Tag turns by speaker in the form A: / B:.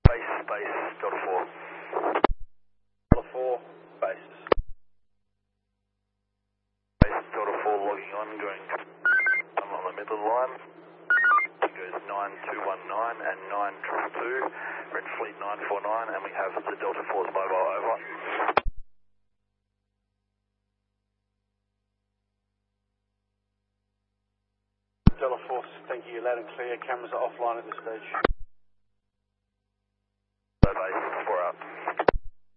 A: Base, Delta 4.
B: Delta 4, base.
A: Base, Delta 4 logging on, going on the middle line. It goes 9219 and 9222. We're in Fleet 949 and we have the Delta 4's mobile over.
B: Delta 4, thank you, loud and clear. Cameras are offline at this stage.